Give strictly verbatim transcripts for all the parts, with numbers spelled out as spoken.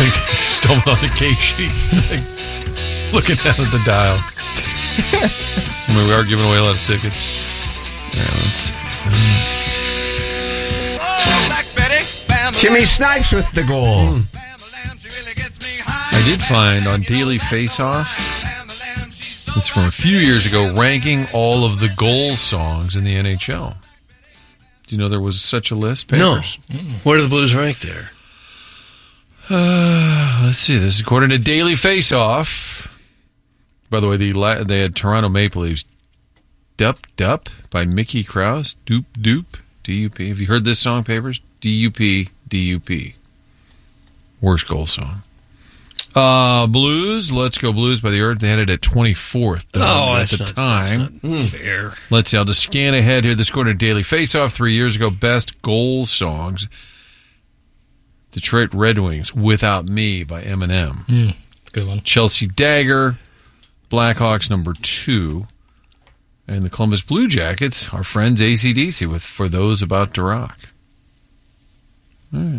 think they stumbled on the case sheet. Like, looking down at the dial. I mean, we are giving away a lot of tickets. Yeah, let's... Jimmy Snipes with the goal. Mm. I did find on Daily Face-Off, this is from a few years ago, ranking all of the goal songs in the N H L. Do you know there was such a list? Papers? No. Mm. Where do the Blues rank there? Uh, let's see. This is according to Daily Face-Off. By the way, the, they had Toronto Maple Leafs Dup Dup by Mickey Krause. Doop Doop. D U P. Have you heard this song, Papers? D U P. D U P. Worst goal song. Uh, Blues. Let's Go Blues by the Earth. They had it at twenty-fourth oh, at that's the not, time. That's not fair. Let's see. I'll just scan ahead here. This according to Daily Face-Off three years ago. Best goal songs. Detroit Red Wings, Without Me by Eminem. Mm, good one. Chelsea Dagger, Blackhawks number two. And the Columbus Blue Jackets, our friends A C D C with For Those About to Rock. All right.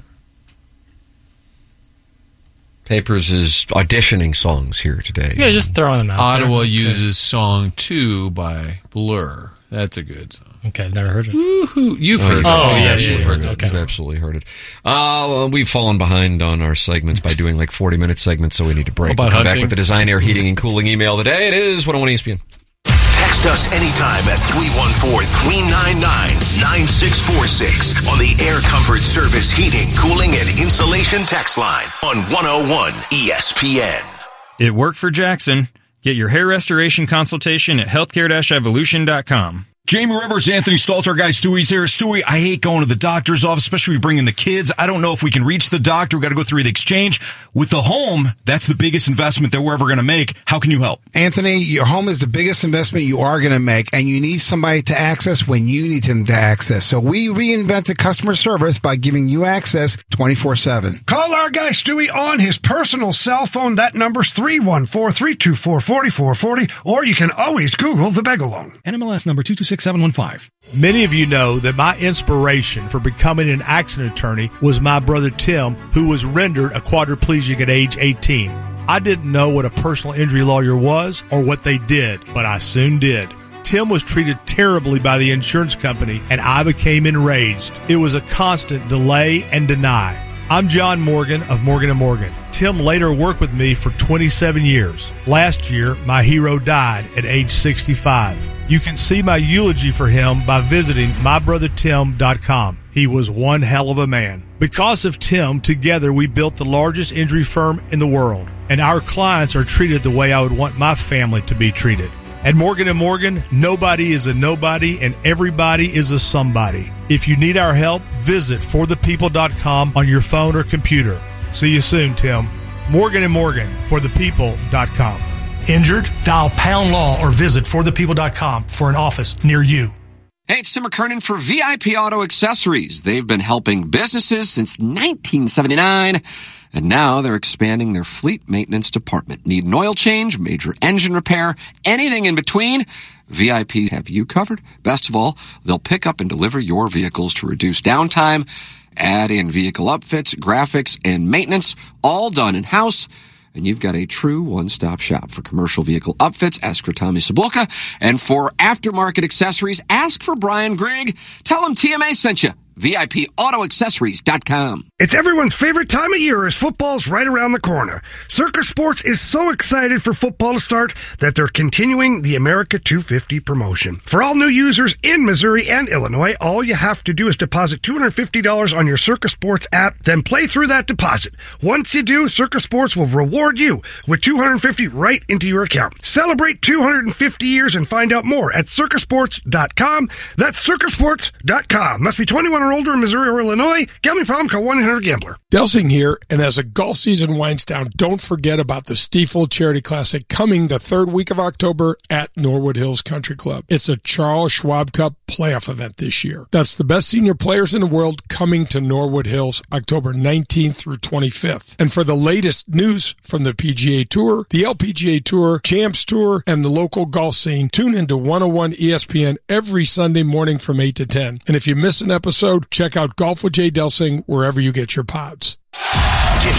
Papers is auditioning songs here today. Yeah, just throwing them out Ottawa there. uses okay. Song two by Blur. That's a good song. Okay, I've never heard it. Woo-hoo. You've oh, heard it. Oh, yeah, absolutely yeah, yeah, heard yeah. it. Okay. You've absolutely heard it. Uh, well, we've fallen behind on our segments by doing like forty-minute segments, so we need to break. About we'll come hunting? back with the Design, Air, Heating, and Cooling email today. It is one oh one E S P N. Text us anytime at three one four, three nine nine, nine six four six on the Air Comfort Service Heating, Cooling, and Insulation text line on one oh one E S P N. It worked for Jackson. Get your hair restoration consultation at healthcare dash evolution dot com. Jamie Rivers, Anthony Stalter, guy Stewie's here. Stewie, I hate going to the doctor's office, especially bringing the kids. I don't know if we can reach the doctor. We've got to go through the exchange. With the home, that's the biggest investment that we're ever going to make. How can you help? Anthony, your home is the biggest investment you are going to make, and you need somebody to access when you need them to access. So we reinvented customer service by giving you access twenty-four seven. Call our guy Stewie on his personal cell phone. That number's three one four, three two four, four four four zero, or you can always Google the Begalong. N M L S number two two six seven one five. Many of you know that my inspiration for becoming an accident attorney was my brother Tim, who was rendered a quadriplegic at age eighteen. I didn't know what a personal injury lawyer was or what they did, but I soon did. Tim was treated terribly by the insurance company, and I became enraged. It was a constant delay and deny. I'm John Morgan of Morgan and Morgan. Tim later worked with me for twenty-seven years. Last year, my hero died at age sixty-five. You can see my eulogy for him by visiting my brother tim dot com. He was one hell of a man. Because of Tim, together we built the largest injury firm in the world, and our clients are treated the way I would want my family to be treated. At Morgan and Morgan, nobody is a nobody and everybody is a somebody. If you need our help, visit for the people dot com on your phone or computer. See you soon, Tim. Morgan and Morgan, for the people dot com. Injured? Dial pound law or visit for the people dot com for an office near you. Hey, it's Tim McKernan for V I P Auto Accessories. They've been helping businesses since nineteen seventy-nine, and now they're expanding their fleet maintenance department. Need an oil change, major engine repair, anything in between? V I P have you covered. Best of all, they'll pick up and deliver your vehicles to reduce downtime, add in vehicle upfits, graphics, and maintenance, all done in-house. And you've got a true one-stop shop for commercial vehicle upfits. Ask for Tommy Sabulka. And for aftermarket accessories, ask for Brian Grigg. Tell him T M A sent you. V I P auto accessories dot com. It's everyone's favorite time of year as football's right around the corner. Circus Sports is so excited for football to start that they're continuing the America two fifty promotion. For all new users in Missouri and Illinois, all you have to do is deposit two hundred fifty dollars on your Circus Sports app, then play through that deposit. Once you do, Circus Sports will reward you with two hundred fifty dollars right into your account. Celebrate two hundred fifty years and find out more at circus sports dot com. That's circus sports dot com. Must be twenty-one or older in Missouri or Illinois. Gambling problem? Call one eight hundred gambler. Delsing here, and as a golf season winds down, don't forget about the Stiefel Charity Classic coming the third week of October at Norwood Hills Country Club. It's a Charles Schwab Cup playoff event this year. That's the best senior players in the world coming to Norwood Hills October nineteenth through twenty-fifth. And for the latest news from the P G A Tour, the L P G A Tour, Champs Tour, and the local golf scene, tune into one oh one E S P N every Sunday morning from eight to ten. And if you miss an episode, check out Golf with Jay Delsing wherever you get your pods. Get signed up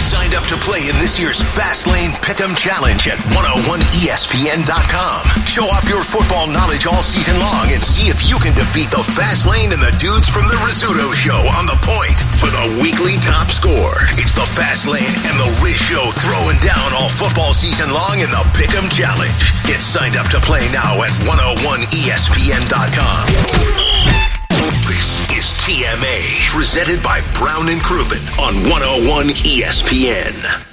up to play in this year's Fastlane Pick'em Challenge at one oh one E S P N dot com. Show off your football knowledge all season long and see if you can defeat the Fastlane and the dudes from the Rizzuto Show on the point for the weekly top score. It's the Fastlane and the Riz Show throwing down all football season long in the Pick'em Challenge. Get signed up to play now at one oh one E S P N dot com. This is T M A, presented by Brown and Crouppen on one oh one E S P N.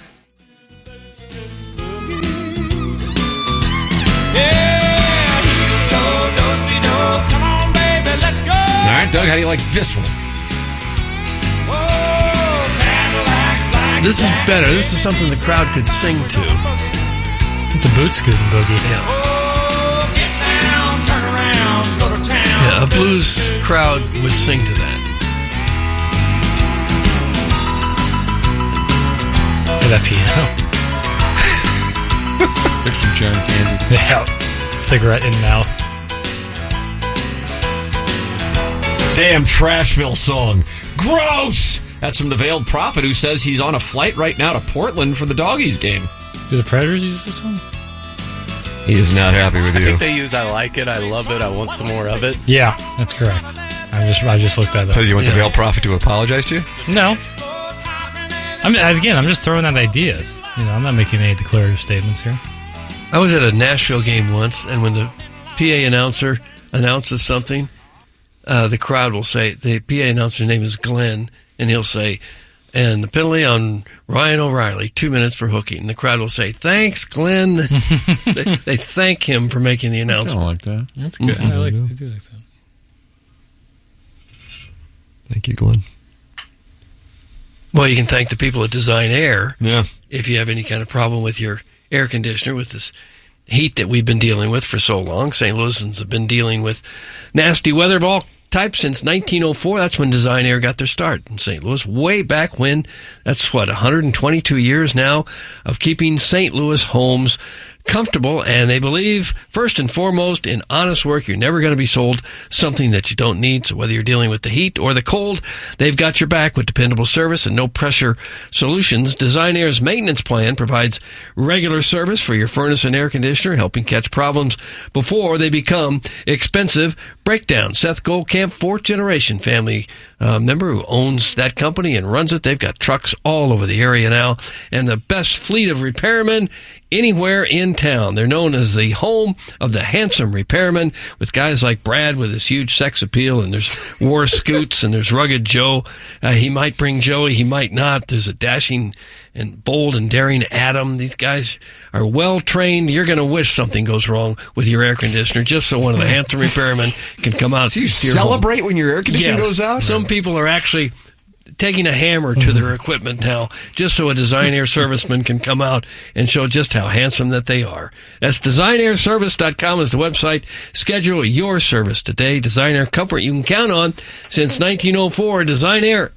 All right, Doug, how do you like this one? This is better. This is something the crowd could sing to. It's a boot scooting boogie. Yeah. Yeah, a blues crowd would sing to that. Or that piano. Extra John Candy. Yeah. Cigarette in mouth. Damn Trashville song. Gross! That's from the Veiled Prophet, who says he's on a flight right now to Portland for the Doggies game. Do the Predators use this one? He is not happy with I you. think they use I like it, I love it, I want some more of it. Yeah, that's correct. I just I just looked that up. So you want the Veiled Prophet to apologize to you? No. I mean, again, I'm just throwing out ideas. You know, I'm not making any declarative statements here. I was at a Nashville game once, and when the P A announcer announces something, uh, the crowd will say, the P A announcer's name is Glenn, and he'll say, and the penalty on Ryan O'Reilly, two minutes for hooking. And the crowd will say, thanks, Glenn. they, they thank him for making the announcement. I don't like that. That's good. Mm-hmm. I, like, I do like that. Thank you, Glenn. Well, you can thank the people at Design Air. Yeah. If you have any kind of problem with your air conditioner, with this heat that we've been dealing with for so long. Saint Louisans have been dealing with nasty weather of all types since nineteen oh four. That's when Design Air got their start in Saint Louis, way back when. That's what, one hundred twenty-two years now of keeping Saint Louis homes comfortable, and they believe first and foremost in honest work. You're never going to be sold something that you don't need. So whether you're dealing with the heat or the cold, they've got your back with dependable service and no pressure solutions. Design Air's maintenance plan provides regular service for your furnace and air conditioner, helping catch problems before they become expensive breakdowns. Seth Goldcamp, fourth generation family uh, member who owns that company and runs it. They've got trucks all over the area now, and the best fleet of repairmen anywhere in town. They're known as the home of the handsome repairman, with guys like Brad with his huge sex appeal, and there's War Scoots, and there's Rugged Joe. Uh, he might bring Joey, he might not. There's a dashing and bold and daring Adam. These guys are well trained. You're going to wish something goes wrong with your air conditioner just so one of the handsome repairmen can come out. So you to your celebrate home. when your air conditioner Yes. goes out? Some people are actually taking a hammer to their equipment now just so a Design Air serviceman can come out and show just how handsome that they are. That's design air service dot com is the website. Schedule your service today. Design Air comfort you can count on. Since nineteen oh four, Design Air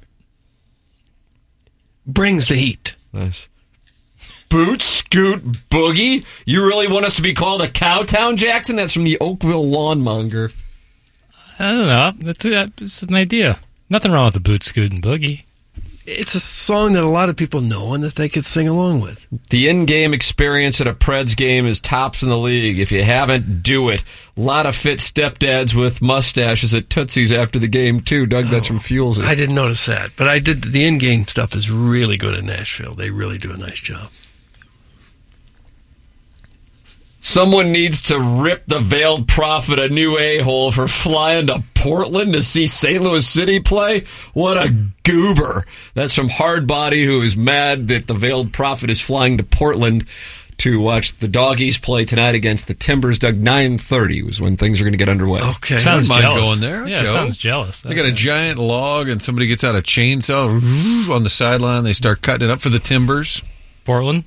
brings the heat. Nice. Boot, scoot, boogie. You really want us to be called a Cowtown, Jackson? That's from the Oakville Lawnmonger. I don't know. That's a, it's an idea. Nothing wrong with the boot scoot and boogie. It's a song that a lot of people know and that they could sing along with. The in-game experience at a Preds game is tops in the league. If you haven't, do it. A lot of fit stepdads with mustaches at Tootsie's after the game, too. Doug, that's from Fuels. I didn't notice that, but I did. The in-game stuff is really good in Nashville. They really do a nice job. Someone needs to rip the Veiled Prophet a new a-hole for flying to Portland to see Saint Louis City play. What a goober. That's from Hardbody, who is mad that the Veiled Prophet is flying to Portland to watch the Doggies play tonight against the Timbers. Doug, nine thirty was when things are going to get underway. Okay. Sounds I wouldn't mind jealous. going there. Yeah, it Go. sounds jealous. They got a giant log, and somebody gets out a chainsaw on the sideline. They start cutting it up for the Timbers. Portland?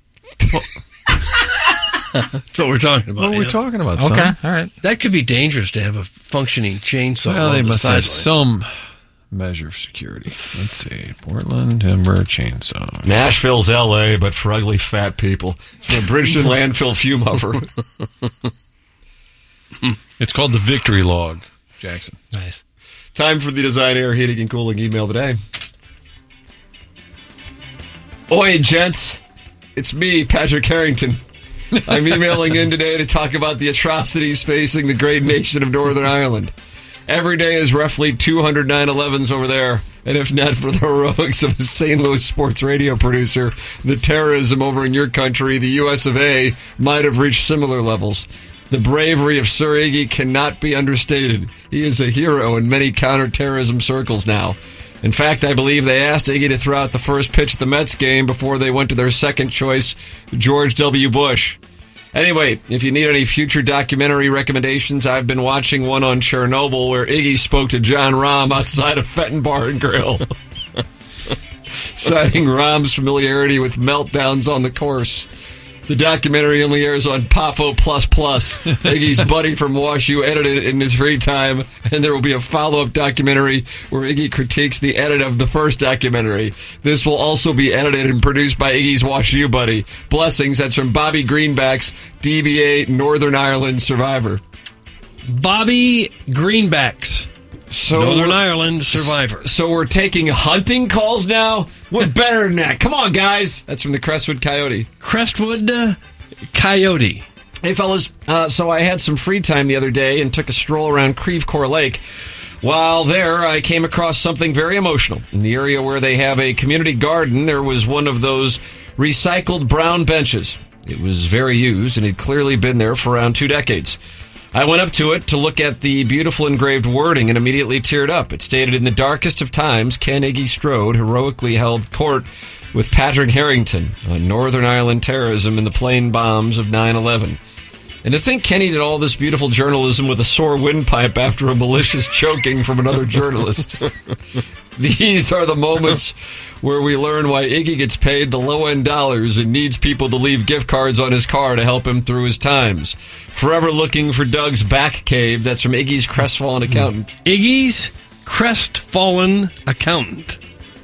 That's what we're talking about. What are we yeah. talking about, Okay, son? all right. That could be dangerous to have a functioning chainsaw. Well, on they the must have sideline. some measure of security. Let's see. Portland Timber Chainsaw. Nashville's L A, but for ugly fat people. It's from a Bridgeton landfill fume hover. It's called the Victory Log, Jackson. Nice. Time for the Design Air Heating and Cooling email today. Oi, gents. It's me, Patrick Harrington. I'm emailing in today to talk about the atrocities facing the great nation of Northern Ireland. Every day is roughly two hundred nine elevens over there, and if not for the heroics of a Saint Louis sports radio producer, the terrorism over in your country, the U S of A, might have reached similar levels. The bravery of Sir Iggy cannot be understated. He is a hero in many counterterrorism circles now. In fact, I believe they asked Iggy to throw out the first pitch at the Mets game before they went to their second choice, George W. Bush. Anyway, if you need any future documentary recommendations, I've been watching one on Chernobyl where Iggy spoke to John Rahm outside of Fenton Bar and Grill, citing Rahm's familiarity with meltdowns on the course. The documentary only airs on Pafo Plus Plus. Iggy's buddy from WashU edited it in his free time, and there will be a follow-up documentary where Iggy critiques the edit of the first documentary. This will also be edited and produced by Iggy's WashU buddy. Blessings, that's from Bobby Greenback's D B A Northern Ireland Survivor. Bobby Greenbacks. So Northern Ireland survivor. So we're taking hunting calls now? We're better than that. Come on, guys. That's from the Crestwood Coyote. Crestwood uh, Coyote. Hey, fellas. Uh, so I had some free time the other day and took a stroll around Creve Coeur Lake. While there, I came across something very emotional. In the area where they have a community garden, there was one of those recycled brown benches. It was very used and had clearly been there for around two decades. I went up to it to look at the beautiful engraved wording and immediately teared up. It stated, "In the darkest of times, Ken Iggy Strode heroically held court with Patrick Harrington on Northern Ireland terrorism and the plane bombs of nine eleven. And to think Kenny did all this beautiful journalism with a sore windpipe after a malicious choking from another journalist. These are the moments where we learn why Iggy gets paid the low-end dollars and needs people to leave gift cards on his car to help him through his times. Forever looking for Doug's back cave." That's from Iggy's crestfallen accountant. Iggy's crestfallen accountant.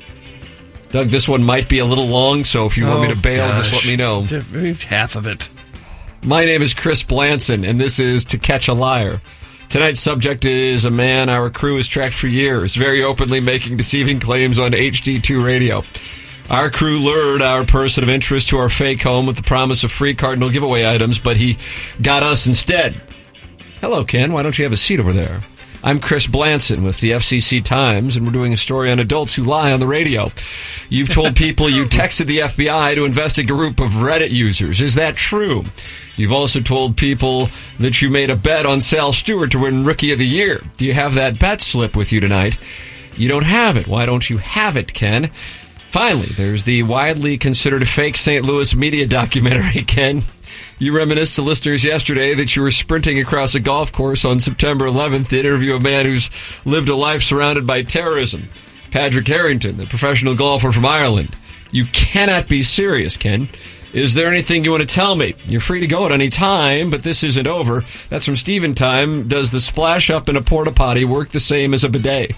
Doug, this one might be a little long, so if you want oh, me to bail, gosh. just let me know. Half of it. My name is Chris Blanson, and this is To Catch a Liar. Tonight's subject is a man our crew has tracked for years, very openly making deceiving claims on H D two radio. Our crew lured our person of interest to our fake home with the promise of free Cardinal giveaway items, but he got us instead. Hello, Ken. Why don't you have a seat over there? I'm Chris Blanson with the F C C Times, and we're doing a story on adults who lie on the radio. You've told people you texted the F B I to investigate a group of Reddit users. Is that true? You've also told people that you made a bet on Sal Stewart to win Rookie of the Year. Do you have that bet slip with you tonight? You don't have it. Why don't you have it, Ken? Finally, there's the widely considered fake Saint Louis media documentary, Ken. You reminisced to listeners yesterday that you were sprinting across a golf course on September eleventh to interview a man who's lived a life surrounded by terrorism. Patrick Harrington, the professional golfer from Ireland. You cannot be serious, Ken. Is there anything you want to tell me? You're free to go at any time, but this isn't over. That's from Steven Time. Does the splash up in a porta potty work the same as a bidet?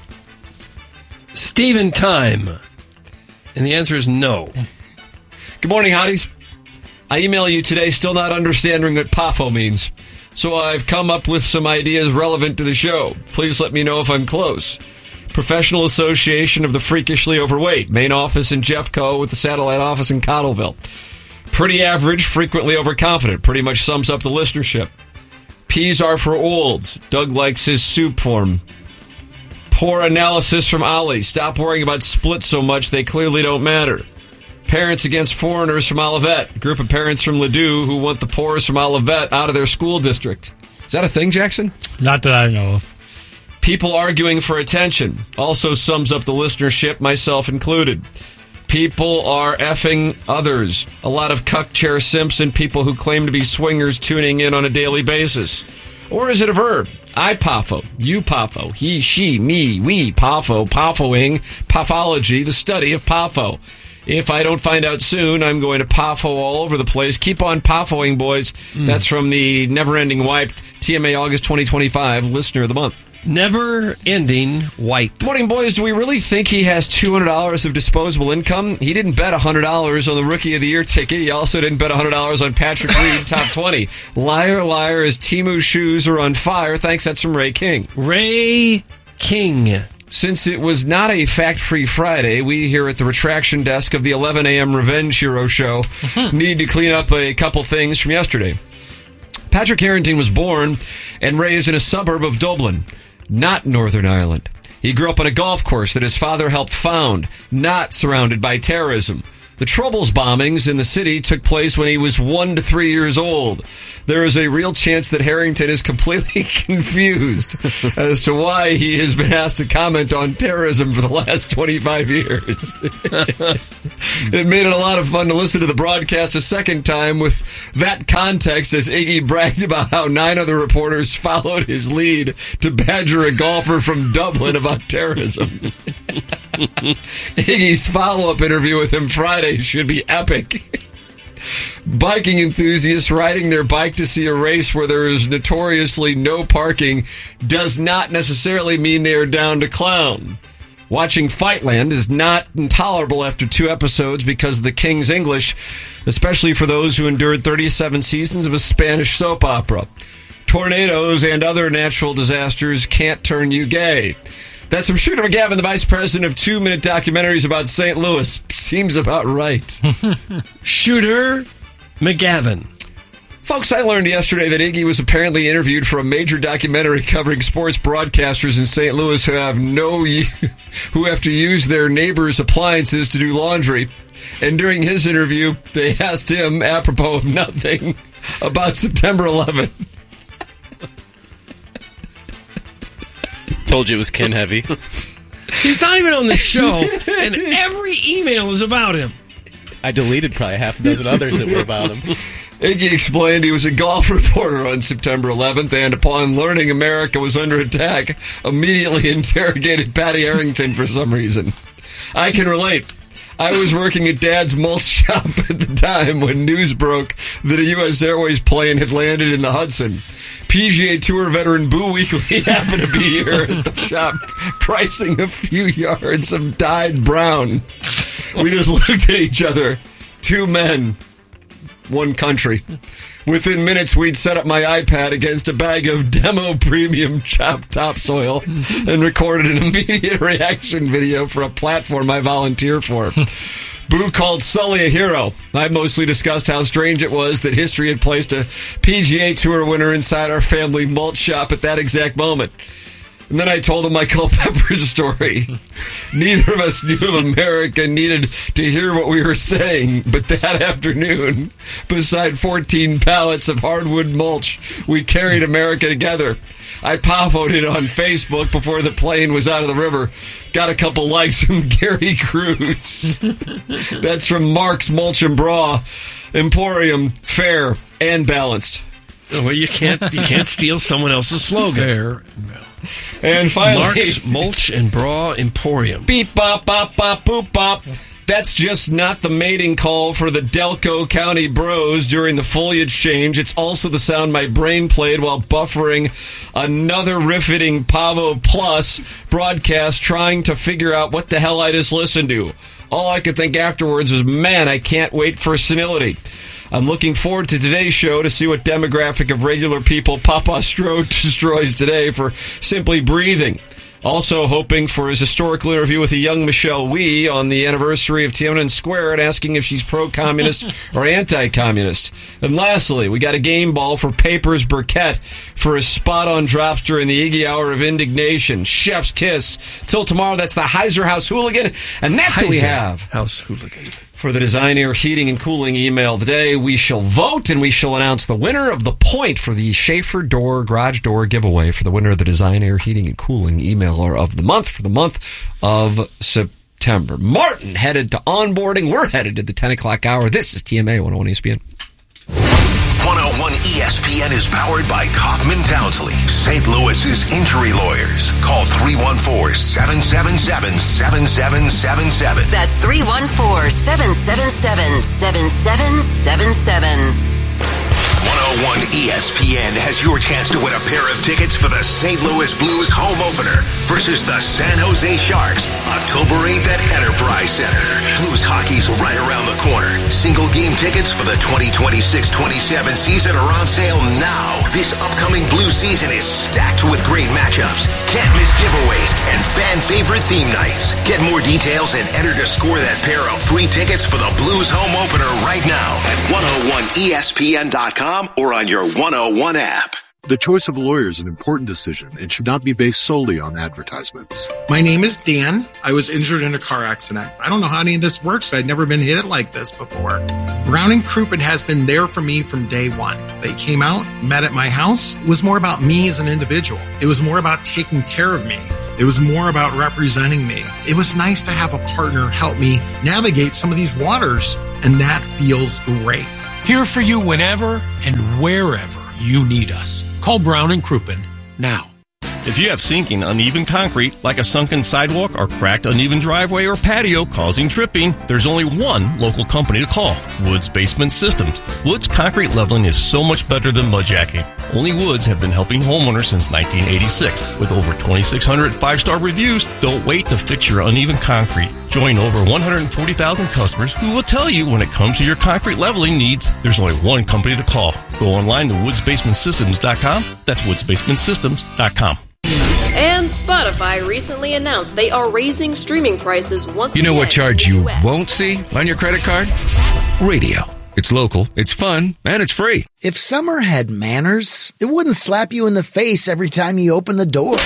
Steven Time. And the answer is no. Good morning, hotties. I email you today still not understanding what P A F O means. So I've come up with some ideas relevant to the show. Please let me know if I'm close. Professional Association of the Freakishly Overweight. Main office in Jeffco with the satellite office in Cottleville. Pretty average, frequently overconfident. Pretty much sums up the listenership. P's are for olds. Doug likes his soup form. Poor analysis from Ollie. Stop worrying about splits so much. They clearly don't matter. Parents Against Foreigners from Olivet. Group of parents from Ladue who want the poorest from Olivet out of their school district. Is that a thing, Jackson? Not that I know of. People arguing for attention. Also sums up the listenership, myself included. People are effing others. A lot of cuck chair simps and people who claim to be swingers tuning in on a daily basis. Or is it a verb? I P A F O, you P A F O, he, she, me, we P A F O, PAFOing, pathology, the study of P A F O. If I don't find out soon, I'm going to P A F O all over the place. Keep on PAFOing, boys. Mm. That's from the Never Ending Wiped, T M A August twenty twenty-five, Listener of the Month. Never Ending Wipe. Morning, boys. Do we really think he has two hundred dollars of disposable income? He didn't bet one hundred dollars on the Rookie of the Year ticket. He also didn't bet one hundred dollars on Patrick Reed, top twenty. Liar, liar, his Temu shoes are on fire. Thanks, that's from Ray King. Ray King. Since it was not a fact-free Friday, we here at the retraction desk of the eleven a.m. Revenge Hero show need to clean up a couple things from yesterday. Patrick Harrington was born and raised in a suburb of Dublin, not Northern Ireland. He grew up on a golf course that his father helped found, not surrounded by terrorism. The Troubles bombings in the city took place when he was one to three years old. There is a real chance that Harrington is completely confused as to why he has been asked to comment on terrorism for the last twenty-five years. It made it a lot of fun to listen to the broadcast a second time with that context as Iggy bragged about how nine other reporters followed his lead to badger a golfer from Dublin about terrorism. Iggy's follow-up interview with him Friday should be epic. Biking enthusiasts riding their bike to see a race where there is notoriously no parking does not necessarily mean they are down to clown. Watching Fightland is not intolerable after two episodes because of the King's English, especially for those who endured thirty-seven seasons of a Spanish soap opera. Tornadoes and other natural disasters can't turn you gay. That's from Shooter McGavin, the vice president of two-minute documentaries about Saint Louis. Seems about right. Shooter McGavin. Folks, I learned yesterday that Iggy was apparently interviewed for a major documentary covering sports broadcasters in Saint Louis who have no, who have to use their neighbors' appliances to do laundry. And during his interview, they asked him, apropos of nothing, about September eleventh. Told you it was Ken Heavy. He's not even on the show, and every email is about him. I deleted probably half a dozen others that were about him. Iggy explained he was a golf reporter on September eleventh, and upon learning America was under attack, immediately interrogated Patty Harrington for some reason. I can relate. I was working at Dad's mulch shop at the time when news broke that a U S Airways plane had landed in the Hudson. P G A Tour veteran Boo Weekly happened to be here at the shop pricing a few yards of dyed brown. We just looked at each other. Two men, one country. Within minutes, we'd set up my iPad against a bag of demo premium chopped topsoil and recorded an immediate reaction video for a platform I volunteer for. Boo called Sully a hero. I mostly discussed how strange it was that history had placed a P G A Tour winner inside our family mulch shop at that exact moment. And then I told him my Culpeper's story. Neither of us knew America needed to hear what we were saying, but that afternoon, beside fourteen pallets of hardwood mulch, we carried America together. I pop-voted on Facebook before the plane was out of the river. Got a couple likes from Gary Cruz. That's from Mark's Mulch and Bra. Emporium, fair and balanced. Well, you can't you can't steal someone else's slogan. Fair. And finally, Mark's Mulch and Bra Emporium. Beep bop bop bop boop bop. That's just not the mating call for the Delco County Bros during the foliage change. It's also the sound my brain played while buffering another riveting Pavo Plus broadcast trying to figure out what the hell I just listened to. All I could think afterwards was, man, I can't wait for senility. I'm looking forward to today's show to see what demographic of regular people Papa Strode destroys today for simply breathing. Also hoping for his historical interview with a young Michelle Wee on the anniversary of Tiananmen Square and asking if she's pro-communist or anti-communist. And lastly, we got a game ball for Papers Burkett for his spot-on drops during the Iggy Hour of Indignation. Chef's kiss. Till tomorrow, that's the Heiser House Hooligan. And that's what we have. House Hooligan. For the Design Air Heating and Cooling email of the day, we shall vote and we shall announce the winner of the point for the Schaefer Door Garage Door giveaway for the winner of the Design Air Heating and Cooling emailer of the month for the month of September. Martin headed to onboarding. We're headed to the ten o'clock hour. This is T M A one oh one E S P N. one oh one E S P N is powered by Kaufman Townsley, Saint Louis's injury lawyers. Call three one four, seven seven seven, seven seven seven seven. That's three one four, seven seven seven, seven seven seven seven. one oh one E S P N has your chance to win a pair of tickets for the Saint Louis Blues home opener versus the San Jose Sharks, October eighth at Enterprise Center. Blues hockey's right around the corner. Sing single game tickets for the twenty twenty-six twenty-seven season are on sale now. This upcoming Blues season is stacked with great matchups, can't miss giveaways, and fan favorite theme nights. Get more details and enter to score that pair of free tickets for the Blues home opener right now at one oh one E S P N dot com or on your one oh one app. The choice of a lawyer is an important decision and should not be based solely on advertisements. My name is Dan. I was injured in a car accident. I don't know how any of this works. I'd never been hit like this before. Brown and Crouppen has been there for me from day one. They came out, met at my house. It was more about me as an individual. It was more about taking care of me. It was more about representing me. It was nice to have a partner help me navigate some of these waters, and that feels great. Here for you whenever and wherever you need us. Call Brown and Crouppen now. If you have sinking, uneven concrete, like a sunken sidewalk or cracked, uneven driveway or patio causing tripping, there's only one local company to call, Woods Basement Systems. Woods concrete leveling is so much better than mudjacking. Only Woods have been helping homeowners since nineteen eighty-six. With over twenty-six hundred five-star reviews, don't wait to fix your uneven concrete. Join over one hundred forty thousand customers who will tell you when it comes to your concrete leveling needs, there's only one company to call. Go online to woods basement systems dot com. That's woods basement systems dot com. And Spotify recently announced they are raising streaming prices once again. You know what charge you U S won't see on your credit card? Radio. It's local, it's fun, and it's free. If summer had manners, it wouldn't slap you in the face every time you open the door.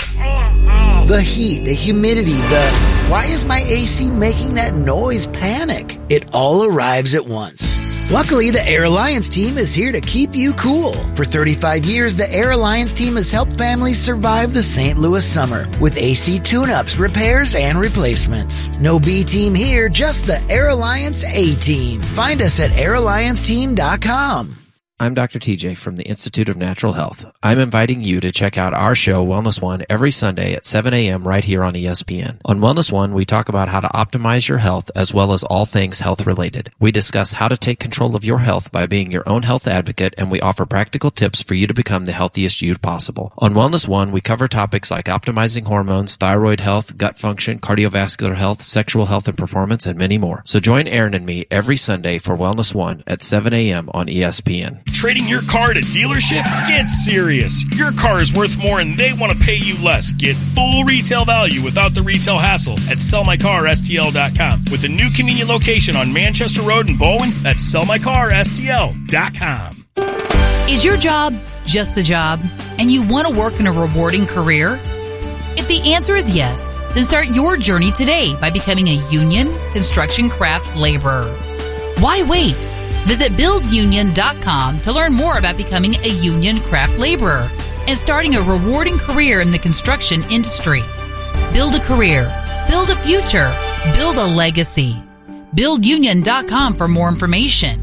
The heat, the humidity, the why is my A C making that noise panic? It all arrives at once. Luckily, the Air Alliance team is here to keep you cool. For thirty-five years, the Air Alliance team has helped families survive the Saint Louis summer with A C tune-ups, repairs, and replacements. No B team here, just the Air Alliance A team. Find us at air alliance team dot com. I'm Doctor T J from the Institute of Natural Health. I'm inviting you to check out our show, Wellness One, every Sunday at seven a.m. right here on E S P N. On Wellness One, we talk about how to optimize your health as well as all things health-related. We discuss how to take control of your health by being your own health advocate, and we offer practical tips for you to become the healthiest you possible. On Wellness One, we cover topics like optimizing hormones, thyroid health, gut function, cardiovascular health, sexual health and performance, and many more. So join Aaron and me every Sunday for Wellness One at seven a.m. on E S P N. Trading your car at a dealership? Get serious. Your car is worth more and they want to pay you less. Get full retail value without the retail hassle at sell my car S T L dot com. With a new convenient location on Manchester Road in Bowen, that's sell my car S T L dot com. Is your job just a job and you want to work in a rewarding career? If the answer is yes, then start your journey today by becoming a union construction craft laborer. Why wait? Visit build union dot com to learn more about becoming a union craft laborer and starting a rewarding career in the construction industry. Build a career, build a future, build a legacy. build union dot com for more information.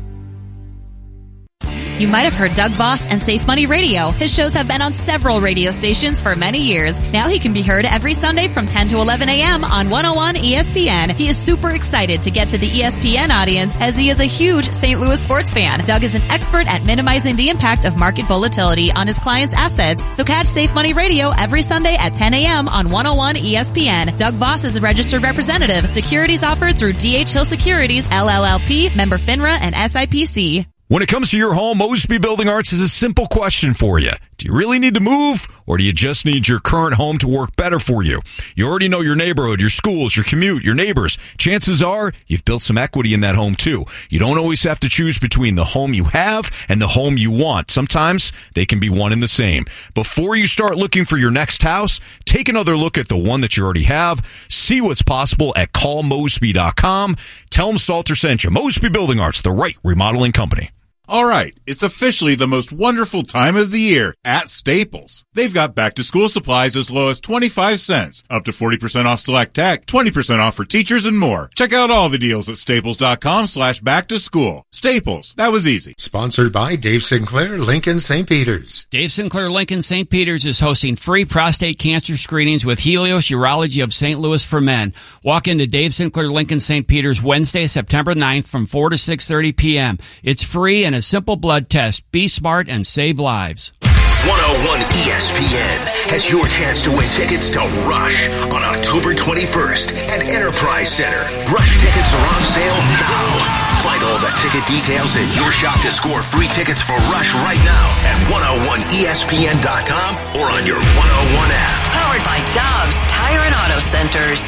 You might have heard Doug Voss and Safe Money Radio. His shows have been on several radio stations for many years. Now he can be heard every Sunday from ten to eleven a.m. on one oh one E S P N. He is super excited to get to the E S P N audience as he is a huge Saint Louis sports fan. Doug is an expert at minimizing the impact of market volatility on his clients' assets. So catch Safe Money Radio every Sunday at ten a.m. on one oh one E S P N. Doug Voss is a registered representative. Securities offered through D H Hill Securities, L L L P, member FINRA, and S I P C. When it comes to your home, Mosby Building Arts has a simple question for you. Do you really need to move, or do you just need your current home to work better for you? You already know your neighborhood, your schools, your commute, your neighbors. Chances are you've built some equity in that home too. You don't always have to choose between the home you have and the home you want. Sometimes they can be one and the same. Before you start looking for your next house, take another look at the one that you already have. See what's possible at call mosby dot com. Tell them Stalter sent you. Mosby Building Arts, the right remodeling company. All right, it's officially the most wonderful time of the year at Staples. They've got back-to-school supplies as low as twenty-five cents, up to forty percent off select tech, twenty percent off for teachers, and more. Check out all the deals at staples dot com slash back to school. Staples, that was easy. Sponsored by Dave Sinclair, Lincoln Saint Peter's. Dave Sinclair, Lincoln Saint Peter's is hosting free prostate cancer screenings with Helios Urology of Saint Louis for men. Walk into Dave Sinclair, Lincoln Saint Peter's Wednesday, September ninth from four to six thirty p.m. It's free and a simple blood test. Be smart and save lives. one oh one E S P N has your chance to win tickets to Rush on October twenty-first at Enterprise Center. Rush tickets are on sale now. Find all the details and your shot to score free tickets for Rush right now at one oh one E S P N dot com or on your one oh one app. Powered by Dobbs Tire and Auto Centers.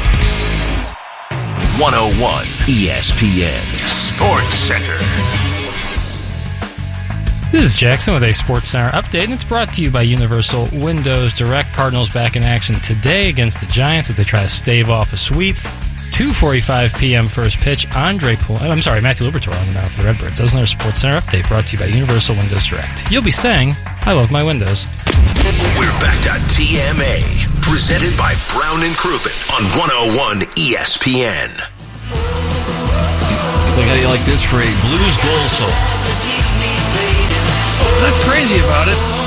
one oh one E S P N Sports Center. This is Jackson with a Sports Center update, and it's brought to you by Universal Windows Direct. Cardinals back in action today against the Giants as they try to stave off a sweep. two forty-five p.m. first pitch. Andre Poole, I'm sorry, Matthew Liberatore on the mound for the Redbirds. That was another Sports Center update brought to you by Universal Windows Direct. You'll be saying, I love my windows. We're back to T M A, presented by Brown and Crouppen on one oh one E S P N. Look how you like this for a blues goal song. Not crazy about it.